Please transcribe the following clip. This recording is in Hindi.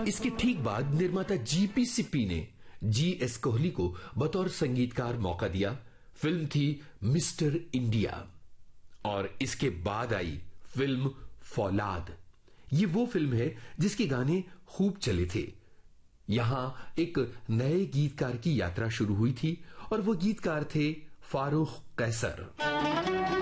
इसके ठीक बाद निर्माता जीपी सिप्पी ने जीएस कोहली को बतौर संगीतकार मौका दिया। फिल्म थी मिस्टर इंडिया और इसके बाद आई फिल्म फौलाद। ये वो फिल्म है जिसके गाने खूब चले थे। यहां एक नए गीतकार की यात्रा शुरू हुई थी और वो गीतकार थे फारूक कैसर।